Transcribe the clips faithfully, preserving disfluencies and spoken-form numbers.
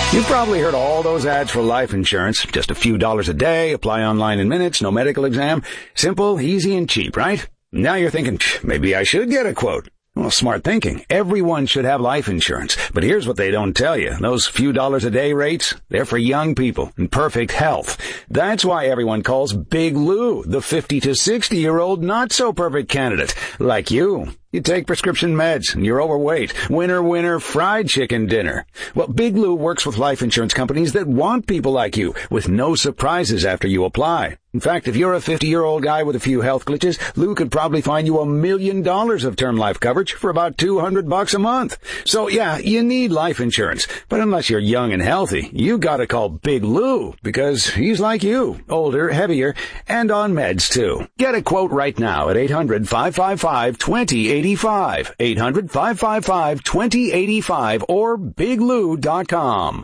You've probably heard all those ads for life insurance. Just a few dollars a day, apply online in minutes, no medical exam. Simple, easy, and cheap, right? Now you're thinking, maybe I should get a quote. Well, smart thinking. Everyone should have life insurance. But here's what they don't tell you. Those few dollars a day rates, they're for young people in perfect health. That's why everyone calls Big Lou the fifty to sixty year old not so perfect candidate. Like you. You take prescription meds and you're overweight. Winner, winner, fried chicken dinner. Well, Big Lou works with life insurance companies that want people like you with no surprises after you apply. In fact, if you're a fifty-year-old guy with a few health glitches, Lou could probably find you a million dollars of term life coverage for about two hundred bucks a month. So yeah, you need life insurance. But unless you're young and healthy, you gotta call Big Lou because he's like you, older, heavier, and on meds too. Get a quote right now at eight hundred, five five five, two zero eight five. eight hundred, five five five, two zero eight five or big lou dot com.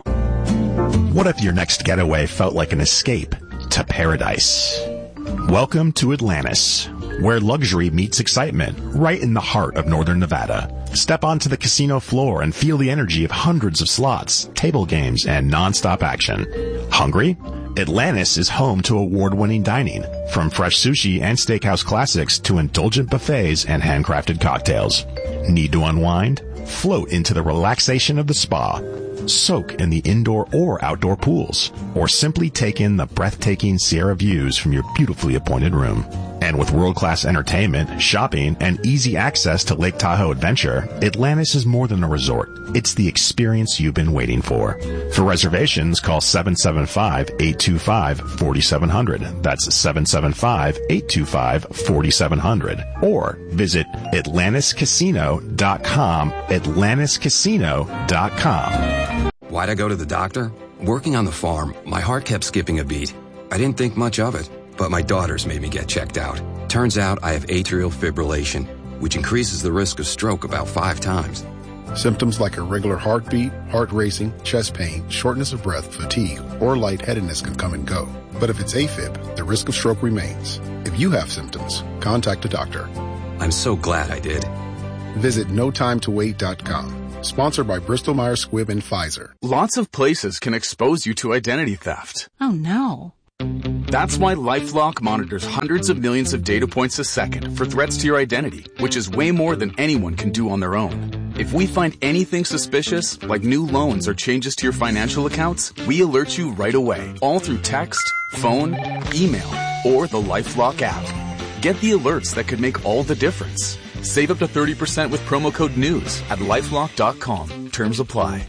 What if your next getaway felt like an escape to paradise? Welcome to Atlantis, where luxury meets excitement, right in the heart of northern Nevada. Step onto the casino floor and feel the energy of hundreds of slots, table games, and non-stop action. Hungry? Atlantis is home to award-winning dining, from fresh sushi and steakhouse classics to indulgent buffets and handcrafted cocktails. Need to unwind? Float into the relaxation of the spa. Soak in the indoor or outdoor pools, or simply take in the breathtaking Sierra views from your beautifully appointed room. And with world-class entertainment, shopping, and easy access to Lake Tahoe Adventure, Atlantis is more than a resort. It's the experience you've been waiting for. For reservations, call seven seven five, eight two five, four seven zero zero. That's seven seven five, eight two five, four seven zero zero. Or visit atlantis casino dot com, atlantis casino dot com. Why'd I go to the doctor? Working on the farm, my heart kept skipping a beat. I didn't think much of it, but my daughters made me get checked out. Turns out I have atrial fibrillation, which increases the risk of stroke about five times. Symptoms like irregular heartbeat, heart racing, chest pain, shortness of breath, fatigue, or lightheadedness can come and go. But if it's AFib, the risk of stroke remains. If you have symptoms, contact a doctor. I'm so glad I did. Visit no time to wait dot com. Sponsored by Bristol Myers Squibb and Pfizer. Lots of places can expose you to identity theft. Oh no. That's why LifeLock monitors hundreds of millions of data points a second for threats to your identity, which is way more than anyone can do on their own. If we find anything suspicious, like new loans or changes to your financial accounts, we alert you right away, all through text, phone, email, or the LifeLock app. Get the alerts that could make all the difference. Save up to thirty percent with promo code NEWS at lifelock dot com. Terms apply.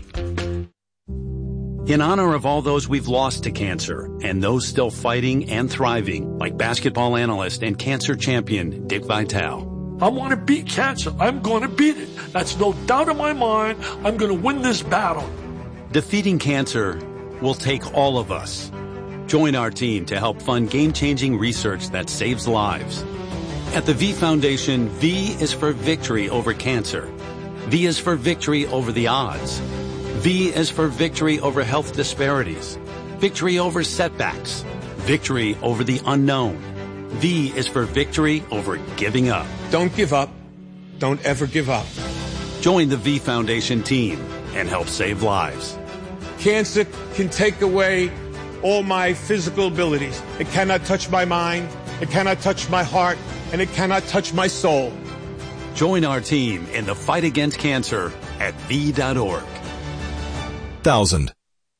In honor of all those we've lost to cancer and those still fighting and thriving, like basketball analyst and cancer champion Dick Vitale. I want to beat cancer. I'm going to beat it. That's no doubt in my mind. I'm going to win this battle. Defeating cancer will take all of us. Join our team to help fund game-changing research that saves lives. At the V Foundation, V is for victory over cancer. V is for victory over the odds. V is for victory over health disparities, victory over setbacks, victory over the unknown. V is for victory over giving up. Don't give up. Don't ever give up. Join the V Foundation team and help save lives. Cancer can take away all my physical abilities. It cannot touch my mind, it cannot touch my heart, and it cannot touch my soul. Join our team in the fight against cancer at V dot org. Thousand.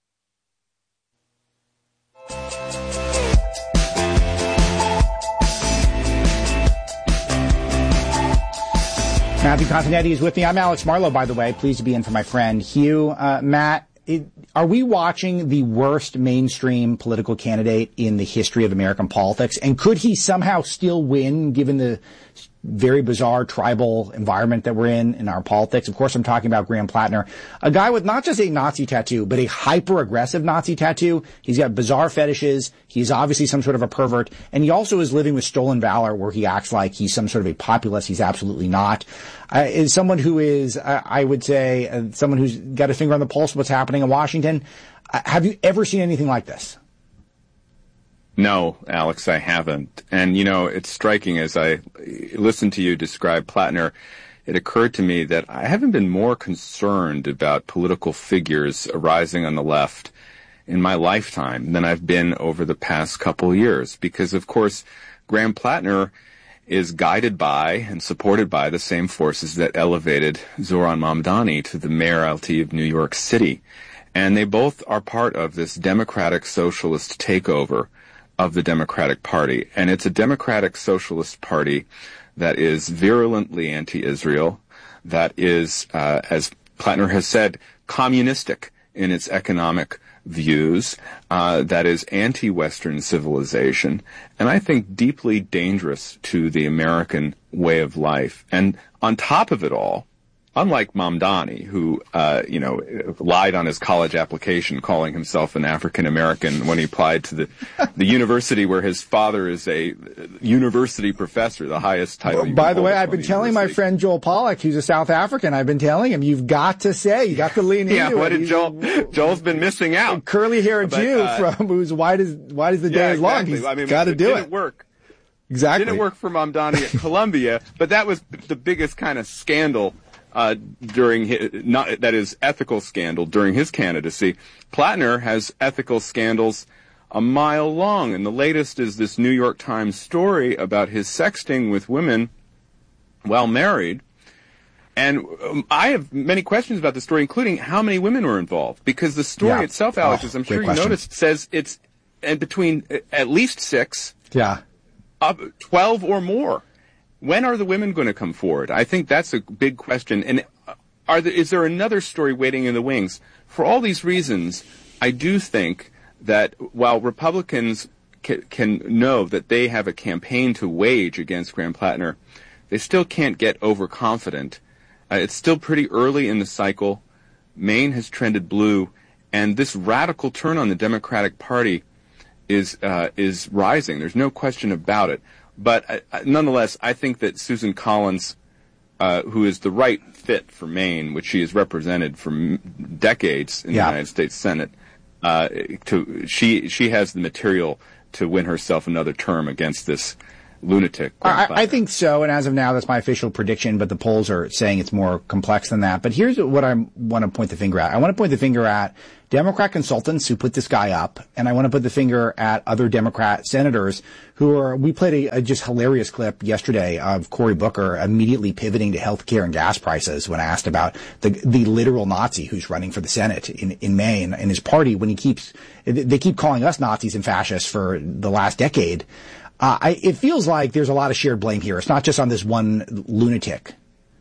Matthew Continetti is with me. I'm Alex Marlowe, by the way. Pleased to be in for my friend Hugh. Uh, Matt, it, are we watching the worst mainstream political candidate in the history of American politics? And could he somehow still win, given the very bizarre tribal environment that we're in in our politics? Of course, I'm talking about Graham Plattner, a guy with not just a Nazi tattoo, but a hyper-aggressive Nazi tattoo. He's got bizarre fetishes. He's obviously some sort of a pervert. And he also is living with stolen valor, where he acts like he's some sort of a populist. He's absolutely not. Uh, is someone who is, uh, I would say, uh, someone who's got a finger on the pulse of what's happening in Washington. Uh, have you ever seen anything like this? No, Alex, I haven't. And, you know, it's striking as I listen to you describe Plattner. it occurred to me that I haven't been more concerned about political figures arising on the left in my lifetime than I've been over the past couple of years. Because, of course, Graham Plattner is guided by and supported by the same forces that elevated Zohran Mamdani to the mayoralty of New York City. And they both are part of this democratic socialist takeover of the Democratic Party. And it's a democratic socialist party that is virulently anti-Israel, that is, uh, as Plattner has said, communistic in its economic views, uh, that is anti-Western civilization, and I think deeply dangerous to the American way of life. And on top of it all, unlike Mamdani, who, uh, you know, lied on his college application calling himself an African American when he applied to the, the university where his father is a university professor, the highest title. Well, by the way, I've been telling my friend Joel Pollack, who's a South African, I've been telling him, you've got to say, you got to lean into yeah, it. what did Joel, Joel's been missing out. Curly haired Jew uh, from who's white as, white as the day yeah, is long. exactly. He's I mean, got to do it. it. Didn't work. Exactly. Didn't work for Mamdani at Columbia, but that was the biggest kind of scandal Uh, during his, not, that is ethical scandal during his candidacy. Plattner has ethical scandals a mile long, and the latest is this New York Times story about his sexting with women while married. And um, I have many questions about the story, including how many women were involved, because the story yeah. itself, Alex, oh, as I'm sure you question. noticed, says it's and between at least six, yeah, up twelve or more. When are the women going to come forward? I think that's a big question. And are there, is there another story waiting in the wings? For all these reasons, I do think that while Republicans ca- can know that they have a campaign to wage against Graham Plattner, they still can't get overconfident. Uh, it's still pretty early in the cycle. Maine has trended blue, and this radical turn on the Democratic Party is uh, is rising. There's no question about it. But uh, nonetheless, I think that Susan Collins, uh, who is the right fit for Maine, which she has represented for m- decades in yeah. the United States Senate, uh, to she she has the material to win herself another term against this lunatic. I, I think so, and as of now, that's my official prediction, but the polls are saying it's more complex than that. But here's what I want to point the finger at. I want to point the finger at Democrat consultants who put this guy up, and I want to put the finger at other Democrat senators who are, we played a, a just hilarious clip yesterday of Cory Booker immediately pivoting to health care and gas prices when asked about the the literal Nazi who's running for the Senate in, in Maine and his party when he keeps, they keep calling us Nazis and fascists for the last decade. Uh, I, it feels like there's a lot of shared blame here. It's not just on this one lunatic.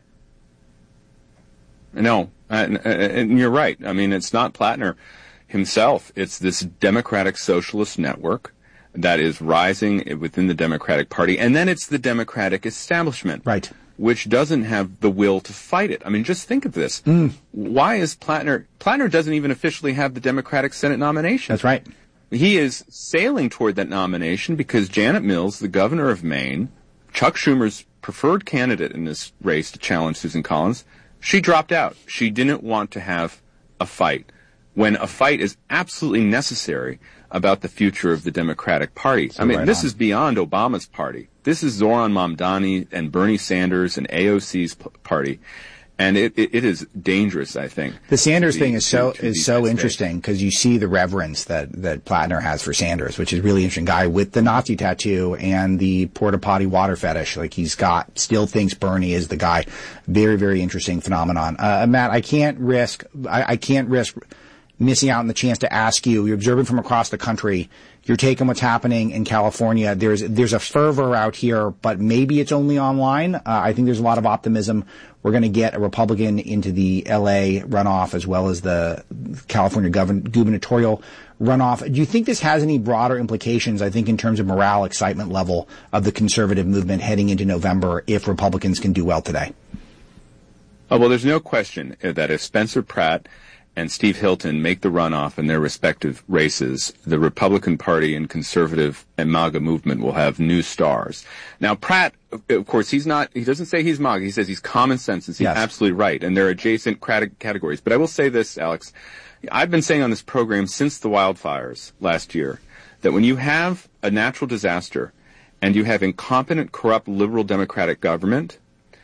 No, and, and you're right. I mean, it's not Plattner himself. It's this Democratic Socialist network that is rising within the Democratic Party. And then it's the Democratic establishment, right, which doesn't have the will to fight it. I mean, just think of this. Mm. Why is Plattner, Plattner doesn't even officially have the Democratic Senate nomination. That's right. He is sailing toward that nomination because Janet Mills, the governor of Maine, Chuck Schumer's preferred candidate in this race to challenge Susan Collins, she dropped out. She didn't want to have a fight when a fight is absolutely necessary about the future of the Democratic Party. So I mean, right this on. is beyond Obama's party. This is Zohran Mamdani and Bernie Sanders and A O C's p- party. And it, it, it is dangerous, I think. The Sanders to thing be, is so to, to is so interesting because you see the reverence that that Plattner has for Sanders, which is really interesting. Guy with the Nazi tattoo and the porta potty water fetish, like he's got still thinks Bernie is the guy. Very very interesting phenomenon. Uh, Matt, I can't risk I, I can't risk missing out on the chance to ask you. You're observing from across the country. You're taking what's happening in California. There's there's a fervor out here, but maybe it's only online. Uh, I think there's a lot of optimism. We're going to get a Republican into the L A runoff as well as the California govern- gubernatorial runoff. Do you think this has any broader implications, I think, in terms of morale, excitement level of the conservative movement heading into November if Republicans can do well today? Oh, well, there's no question that if Spencer Pratt and Steve Hilton make the runoff in their respective races, the Republican Party and conservative and MAGA movement will have new stars. Now, Pratt, of course, he's not, he doesn't say he's MAGA. He says he's common sense, and he's Yes. absolutely right. And they're adjacent categories. But I will say this, Alex. I've been saying on this program since the wildfires last year that when you have a natural disaster and you have incompetent, corrupt, liberal Democratic government,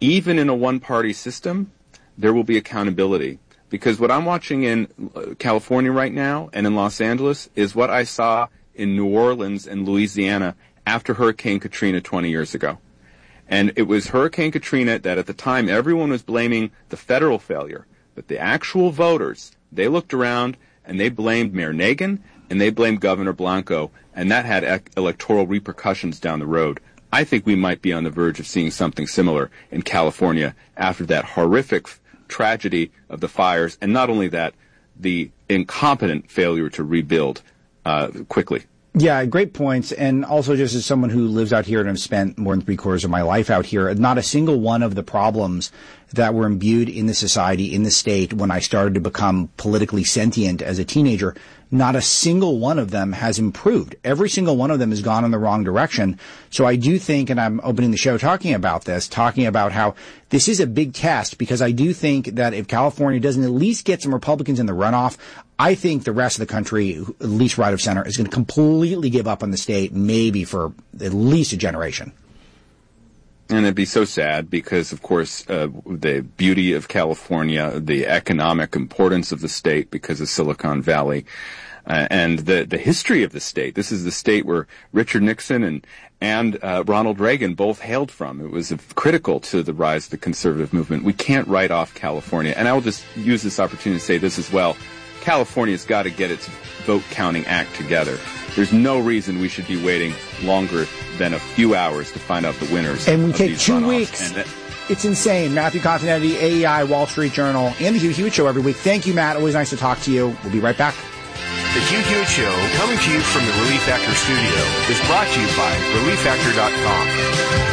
even in a one-party system, there will be accountability. Because what I'm watching in California right now and in Los Angeles is what I saw in New Orleans and Louisiana after Hurricane Katrina twenty years ago. And it was Hurricane Katrina that at the time everyone was blaming the federal failure. But the actual voters, they looked around and they blamed Mayor Nagin and they blamed Governor Blanco, and that had ec- electoral repercussions down the road. I think we might be on the verge of seeing something similar in California after that horrific f- tragedy of the fires, and not only that, the incompetent failure to rebuild uh, quickly. Yeah, great points. And also, just as someone who lives out here and have spent more than three quarters of my life out here, not a single one of the problems that were imbued in the society, in the state, when I started to become politically sentient as a teenager, not a single one of them has improved. Every single one of them has gone in the wrong direction. So I do think, and I'm opening the show talking about this, talking about how this is a big test, because I do think that if California doesn't at least get some Republicans in the runoff, I think the rest of the country, at least right of center, is going to completely give up on the state, maybe for at least a generation. And it'd be so sad because, of course, uh, the beauty of California, the economic importance of the state because of Silicon Valley, uh, and the, the history of the state. This is the state where Richard Nixon and, and uh, Ronald Reagan both hailed from. It was uh, critical to the rise of the conservative movement. We can't write off California. And I will just use this opportunity to say this as well. California's got to get its vote counting act together. There's no reason we should be waiting longer than a few hours to find out the winners. And we of take these two runoffs. weeks. And that, it's insane. Matthew Continetti, A E I, Wall Street Journal, and the Hugh Hewitt Show every week. Thank you, Matt. Always nice to talk to you. We'll be right back. The Hugh Hewitt Show, coming to you from the Relief Factor studio, is brought to you by relief factor dot com.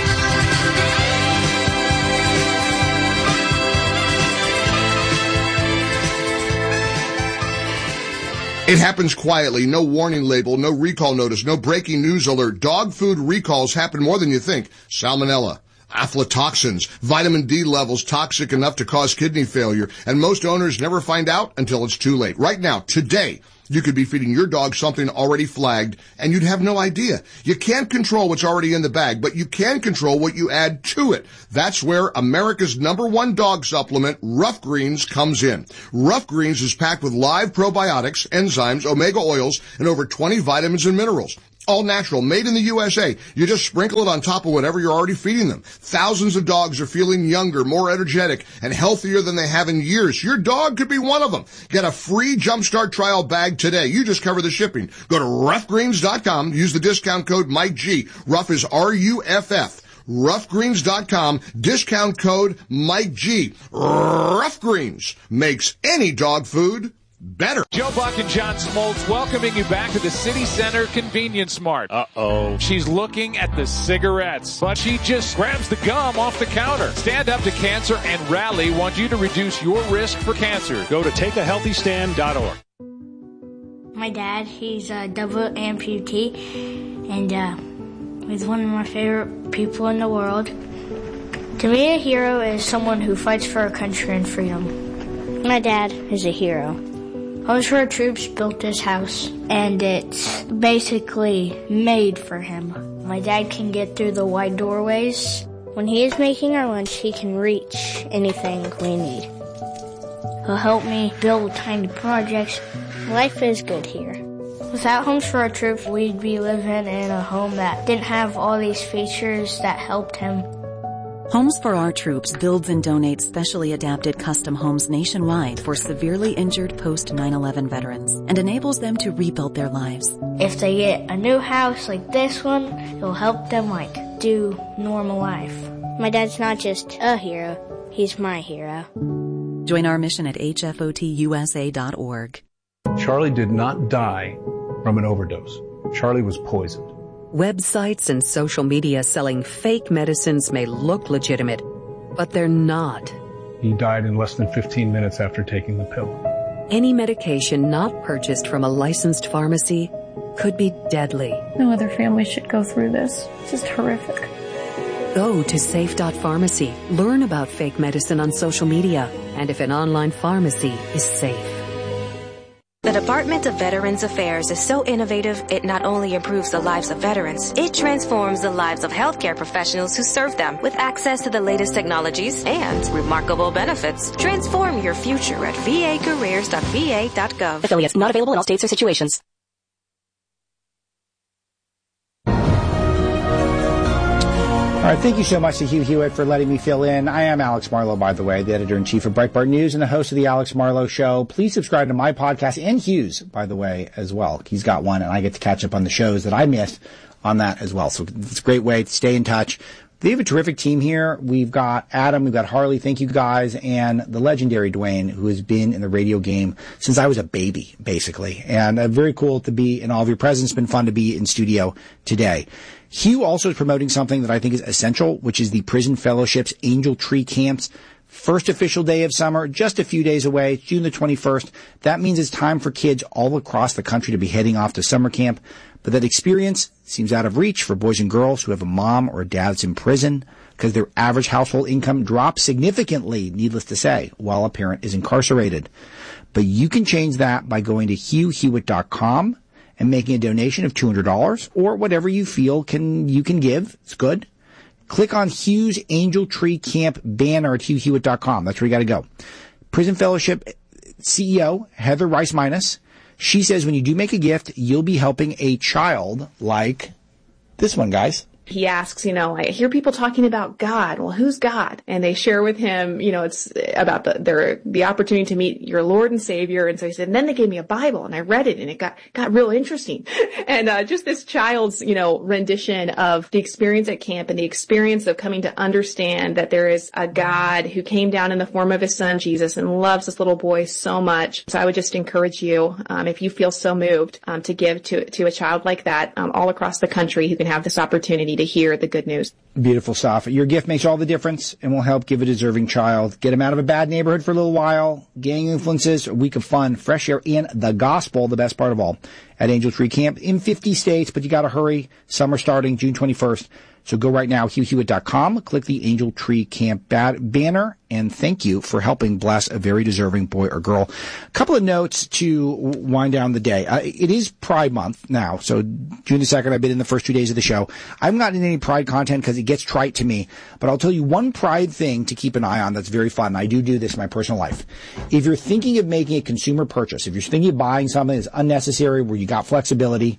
It happens quietly, no warning label, no recall notice, no breaking news alert. Dog food recalls happen more than you think. Salmonella, aflatoxins, vitamin D levels toxic enough to cause kidney failure, and most owners never find out until it's too late. Right now, today, you could be feeding your dog something already flagged, and you'd have no idea. You can't control what's already in the bag, but you can control what you add to it. That's where America's number one dog supplement, Rough Greens, comes in. Rough Greens is packed with live probiotics, enzymes, omega oils, and over twenty vitamins and minerals. All natural, made in the U S A. You just sprinkle it on top of whatever you're already feeding them. Thousands of dogs are feeling younger, more energetic, and healthier than they have in years. Your dog could be one of them. Get a free Jumpstart trial bag today. You just cover the shipping. Go to rough greens dot com. Use the discount code Mike G. Rough is R U F F. rough greens dot com. Discount code Mike G. Rough Greens makes any dog food better. Joe Buck and John Smoltz welcoming you back to the City Center Convenience Mart. Uh-oh. She's looking at the cigarettes, but she just grabs the gum off the counter. Stand Up to Cancer and Rally want you to reduce your risk for cancer. Go to take a healthy stand dot org. My dad, he's a double amputee, and uh, he's one of my favorite people in the world. To me, a hero is someone who fights for our country and freedom. My dad is a hero. Homes for Our Troops built this house, and it's basically made for him. My dad can get through the wide doorways. When he is making our lunch, he can reach anything we need. He'll help me build tiny projects. Life is good here. Without Homes for Our Troops, we'd be living in a home that didn't have all these features that helped him. Homes for Our Troops builds and donates specially adapted custom homes nationwide for severely injured post nine eleven veterans and enables them to rebuild their lives. If they get a new house like this one, it'll help them like do normal life. My dad's not just a hero, he's my hero. Join our mission at H F O T U S A dot org. Charlie did not die from an overdose. Charlie was poisoned. Websites and social media selling fake medicines may look legitimate, but they're not. He died in less than fifteen minutes after taking the pill. Any medication not purchased from a licensed pharmacy could be deadly. No other family should go through this. It's just horrific. Go to safe dot pharmacy. Learn about fake medicine on social media and if an online pharmacy is safe. The Department of Veterans Affairs is so innovative, it not only improves the lives of veterans, it transforms the lives of healthcare professionals who serve them with access to the latest technologies and remarkable benefits. Transform your future at v a careers dot v a dot gov. Affiliates not available in all states or situations. All right, thank you so much to Hugh Hewitt for letting me fill in. I am Alex Marlow, by the way, the editor-in-chief of Breitbart News and the host of the Alex Marlow Show. Please subscribe to my podcast and Hugh's, by the way, as well. He's got one, and I get to catch up on the shows that I missed on that as well. So it's a great way to stay in touch. They have a terrific team here. We've got Adam, we've got Harley, thank you guys, and the legendary Dwayne, who has been in the radio game since I was a baby, basically. And uh, very cool to be in all of your presence. It's been fun to be in studio today. Hugh also is promoting something that I think is essential, which is the Prison Fellowship's Angel Tree Camps. First official day of summer, just a few days away, June the twenty-first. That means it's time for kids all across the country to be heading off to summer camp. But that experience seems out of reach for boys and girls who have a mom or a dad that's in prison because their average household income drops significantly, needless to say, while a parent is incarcerated. But you can change that by going to hugh hewitt dot com and making a donation of two hundred dollars or whatever you feel can you can give. It's good. Click on Hugh's Angel Tree Camp banner at hugh hewitt dot com. That's where you got to go. Prison Fellowship C E O Heather Rice-Minus, she says when you do make a gift, you'll be helping a child like this one, guys. He asks, you know, I hear people talking about God. Well, who's God? And they share with him, you know, it's about the their, the opportunity to meet your Lord and Savior. And so he said, and then they gave me a Bible and I read it and it got, got real interesting. And, uh, just this child's, you know, rendition of the experience at camp and the experience of coming to understand that there is a God who came down in the form of his son, Jesus, and loves this little boy so much. So I would just encourage you, um, if you feel so moved, um, to give to, to a child like that, um, all across the country who can have this opportunity to hear the good news. Beautiful stuff. Your gift makes all the difference and will help give a deserving child. Get him out of a bad neighborhood for a little while. Gang influences, a week of fun, fresh air, and the gospel, the best part of all, at Angel Tree Camp in fifty states, but you got to hurry. Summer starting June twenty-first. So go right now, hugh hewitt dot com, click the Angel Tree Camp bad banner, and thank you for helping bless a very deserving boy or girl. A couple of notes to wind down the day. Uh, it is Pride Month now, so June the second, I've been in the first two days of the show. I'm not in any Pride content because it gets trite to me, but I'll tell you one Pride thing to keep an eye on that's very fun. I do do this in my personal life. If you're thinking of making a consumer purchase, if you're thinking of buying something that's unnecessary where you got flexibility,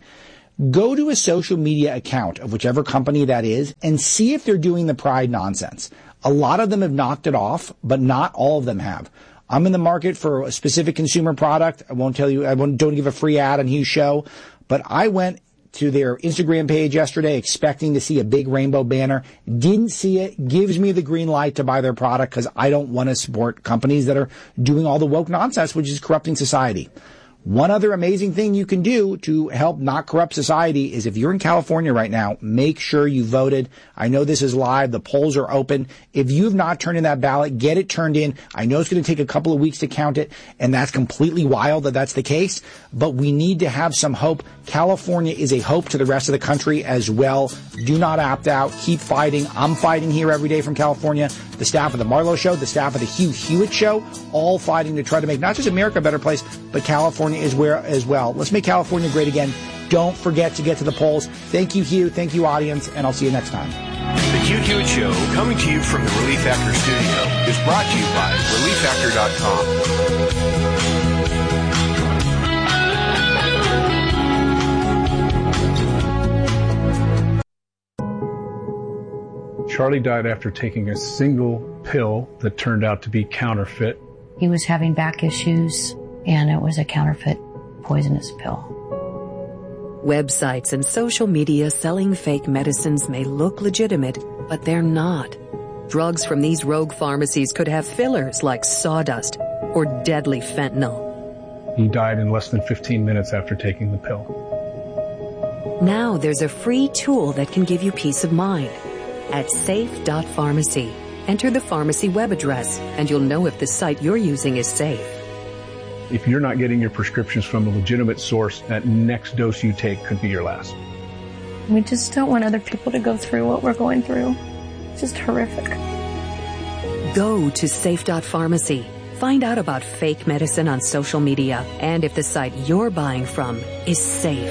go to a social media account of whichever company that is and see if they're doing the Pride nonsense. A lot of them have knocked it off, but not all of them have. I'm in the market for a specific consumer product. I won't tell you, I won't, don't give a free ad on Hugh's show, but I went to their Instagram page yesterday expecting to see a big rainbow banner. Didn't see it. Gives me the green light to buy their product because I don't want to support companies that are doing all the woke nonsense, which is corrupting society. One other amazing thing you can do to help not corrupt society is if you're in California right now, make sure you voted. I know this is live. The polls are open. If you have not turned in that ballot, get it turned in. I know it's going to take a couple of weeks to count it, and that's completely wild that that's the case, but we need to have some hope. California is a hope to the rest of the country as well. Do not opt out. Keep fighting. I'm fighting here every day from California. The staff of the Marlow Show, the staff of the Hugh Hewitt Show, all fighting to try to make not just America a better place, but California is where as well. Let's make California great again. Don't forget to get to the polls. Thank you, Hugh. Thank you, audience, and I'll see you next time. The Hugh Hewitt Show, coming to you from the Relief Factor studio, is brought to you by relief factor dot com. Charlie died after taking a single pill that turned out to be counterfeit. He was having back issues, and it was a counterfeit poisonous pill. Websites and social media selling fake medicines may look legitimate, but they're not. Drugs from these rogue pharmacies could have fillers like sawdust or deadly fentanyl. He died in less than fifteen minutes after taking the pill. Now there's a free tool that can give you peace of mind. At safe dot pharmacy, enter the pharmacy web address and you'll know if the site you're using is safe. If you're not getting your prescriptions from a legitimate source, that next dose you take could be your last. We just don't want other people to go through what we're going through. It's just horrific. Go to safe dot pharmacy. Find out about fake medicine on social media and if the site you're buying from is safe.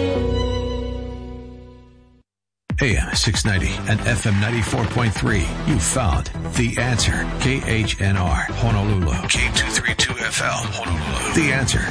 A M six ninety and F M ninety-four point three. You found The Answer. K H N R, Honolulu. K two thirty-two F L, Honolulu. The Answer.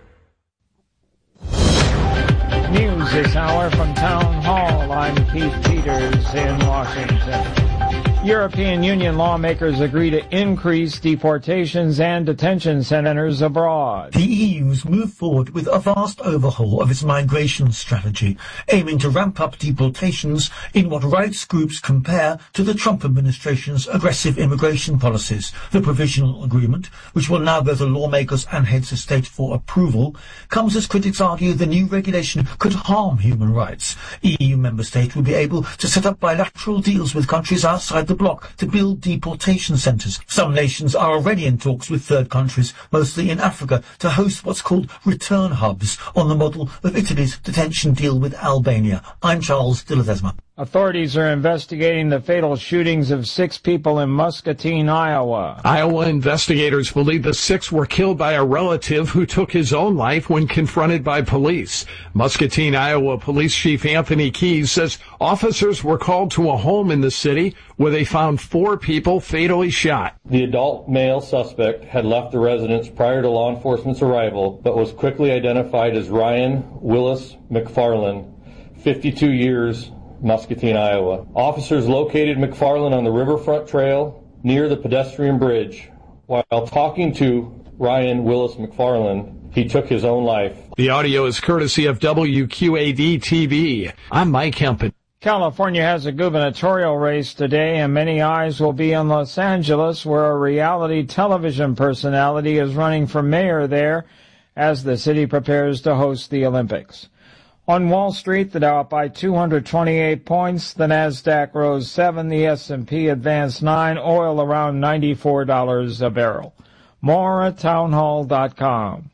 News this hour from Town Hall. I'm Keith Peters in Washington. European Union lawmakers agree to increase deportations and detention centers abroad. The E U's moved forward with a vast overhaul of its migration strategy, aiming to ramp up deportations in what rights groups compare to the Trump administration's aggressive immigration policies. The provisional agreement, which will now go to lawmakers and heads of state for approval, comes as critics argue the new regulation could harm human rights. E U member states will be able to set up bilateral deals with countries outside the bloc to build deportation centres. Some nations are already in talks with third countries, mostly in Africa, to host what's called return hubs on the model of Italy's detention deal with Albania. I'm Charles de Ledesma. Authorities are investigating the fatal shootings of six people in Muscatine, Iowa. Iowa investigators believe the six were killed by a relative who took his own life when confronted by police. Muscatine, Iowa Police Chief Anthony Keyes says officers were called to a home in the city where they found four people fatally shot. The adult male suspect had left the residence prior to law enforcement's arrival, but was quickly identified as Ryan Willis McFarland, fifty-two years, Muscatine, Iowa. Officers located McFarland on the Riverfront Trail near the pedestrian bridge. While talking to Ryan Willis McFarland, he took his own life. The audio is courtesy of W Q A D T V. I'm Mike Hempel. California has a gubernatorial race today, and many eyes will be in Los Angeles, where a reality television personality is running for mayor there as the city prepares to host the Olympics. On Wall Street, the Dow up by two hundred twenty-eight points, the Nasdaq rose seven, the S and P advanced nine, oil around ninety-four dollars a barrel. More at townhall dot com.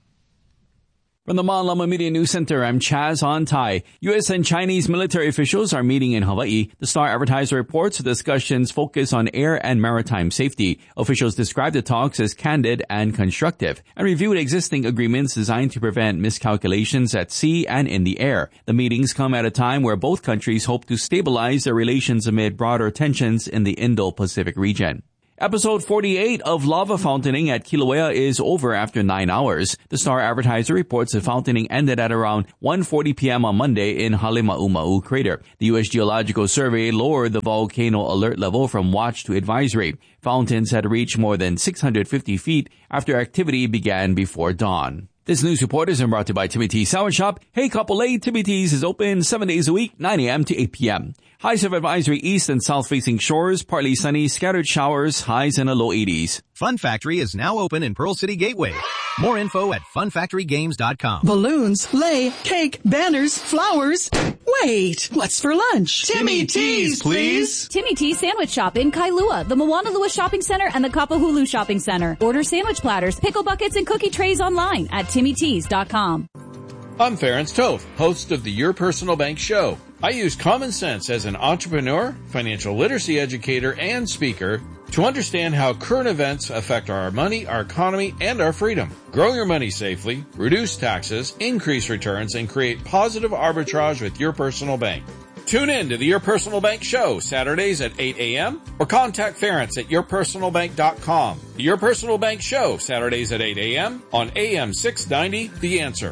From the Malama Media News Center, I'm Chaz Ontai. U S and Chinese military officials are meeting in Hawaii. The Star Advertiser reports the discussions focus on air and maritime safety. Officials described the talks as candid and constructive and reviewed existing agreements designed to prevent miscalculations at sea and in the air. The meetings come at a time where both countries hope to stabilize their relations amid broader tensions in the Indo-Pacific region. Episode forty-eight of lava fountaining at Kilauea is over after nine hours. The Star Advertiser reports the fountaining ended at around one forty p.m. on Monday in Halema'uma'u crater. The U S Geological Survey lowered the volcano alert level from watch to advisory. Fountains had reached more than six hundred fifty feet after activity began before dawn. This news report is brought to you by Timmy T's Sour Shop. Hey, Kapolei, Timmy T's is open seven days a week, nine a.m. to eight p.m. Highs of advisory east and south-facing shores, partly sunny, scattered showers, highs in the low eighties. Fun Factory is now open in Pearl City Gateway. More info at fun factory games dot com. Balloons, sleigh, cake, banners, flowers. Wait, what's for lunch? Timmy T's, please. Timmy T's Sandwich Shop in Kailua, the Moanalua Shopping Center, and the Kapahulu Shopping Center. Order sandwich platters, pickle buckets, and cookie trays online at timmy tees dot com. I'm Ferenc Toth, host of the Your Personal Bank Show. I use common sense as an entrepreneur, financial literacy educator, and speaker to understand how current events affect our money, our economy, and our freedom. Grow your money safely, reduce taxes, increase returns, and create positive arbitrage with Your Personal Bank. Tune in to the Your Personal Bank Show, Saturdays at eight a.m. or contact Ferenc at your personal bank dot com. The Your Personal Bank Show, Saturdays at eight a.m. on A M six ninety, The Answer.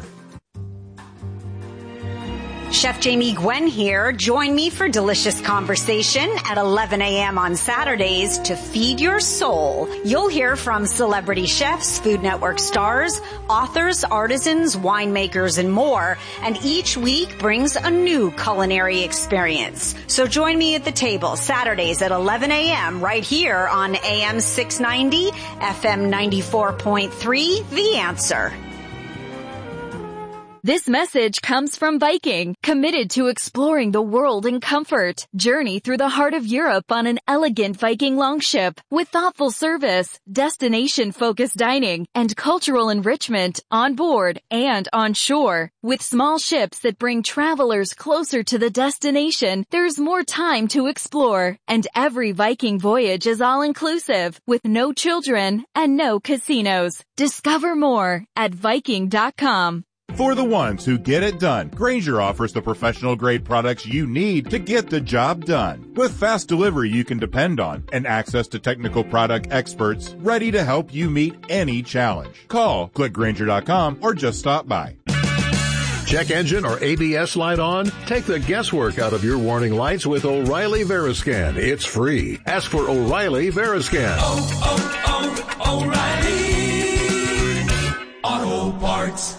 Chef Jamie Gwen here. Join me for delicious conversation at eleven a.m. on Saturdays to feed your soul. You'll hear from celebrity chefs, Food Network stars, authors, artisans, winemakers, and more. And each week brings a new culinary experience. So join me at the table Saturdays at eleven a.m. right here on A M six ninety, F M ninety-four point three, The Answer. This message comes from Viking, committed to exploring the world in comfort. Journey through the heart of Europe on an elegant Viking longship with thoughtful service, destination-focused dining, and cultural enrichment on board and on shore. With small ships that bring travelers closer to the destination, there's more time to explore. And every Viking voyage is all-inclusive, with no children and no casinos. Discover more at Viking dot com. For the ones who get it done, Grainger offers the professional-grade products you need to get the job done. With fast delivery you can depend on and access to technical product experts ready to help you meet any challenge. Call, click Grainger dot com, or just stop by. Check engine or A B S light on? Take the guesswork out of your warning lights with O'Reilly Veriscan. It's free. Ask for O'Reilly Veriscan. Oh, oh, oh, O'Reilly Auto Parts.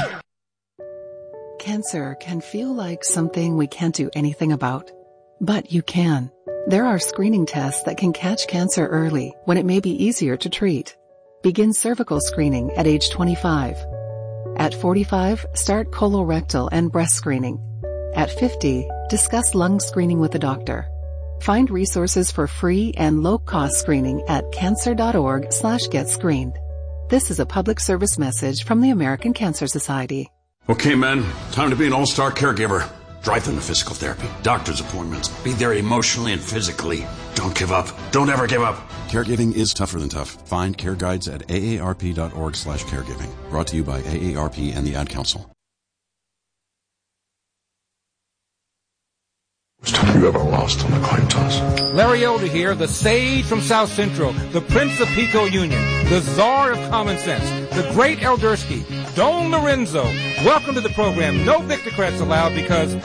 Cancer can feel like something we can't do anything about. But you can. There are screening tests that can catch cancer early when it may be easier to treat. Begin cervical screening at age twenty-five. At forty-five, start colorectal and breast screening. At fifty, discuss lung screening with a doctor. Find resources for free and low-cost screening at cancer.org slash get screened. This is a public service message from the American Cancer Society. Okay, men, time to be an all-star caregiver. Drive them to physical therapy, doctor's appointments, be there emotionally and physically. Don't give up. Don't ever give up. Caregiving is tougher than tough. Find care guides at aarp.org slash caregiving. Brought to you by A A R P and the Ad Council. You ever lost on the coin toss? Larry Elder here, the sage from South Central, the Prince of Pico Union, the Czar of Common Sense, the great Eldersky, Don Lorenzo. Welcome to the program. No Victocrats allowed because